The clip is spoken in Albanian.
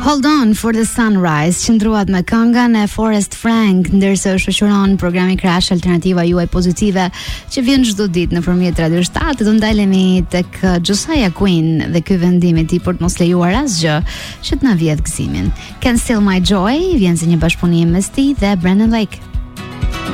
Hold on for the sunrise, qëndruat me këngën e Forrest Frank, ndërsa shoqëron programi Crash Alternativa juaj pozitive që vjen çdo ditë nëpërmjet Radio 7. Do ndalemi tek Josiah Quinn dhe ky vendim i tij për të mos lejuar asgjë që të na vjedh gëzimin. Can Still My Joy vjen si një bashkëpunim mes tij dhe Brandon Lake.